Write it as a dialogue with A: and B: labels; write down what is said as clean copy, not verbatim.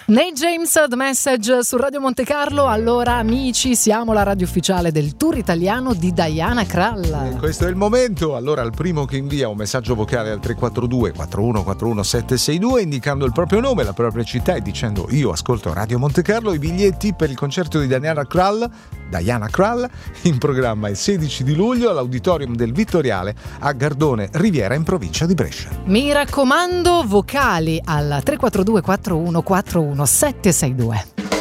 A: Nate James, The Message su Radio Monte Carlo. Allora amici, siamo la radio ufficiale del tour italiano di Diana Krall.
B: Questo è il momento. Allora il primo che invia un messaggio vocale al 342 4141 762 indicando il proprio nome, la propria città e dicendo io ascolto Radio Monte Carlo, i biglietti per il concerto di Diana Krall in programma il 16 di luglio all'Auditorium del Vittoriale a Gardone Riviera in provincia di Brescia.
A: Mi raccomando, vocali al 342 4141 762.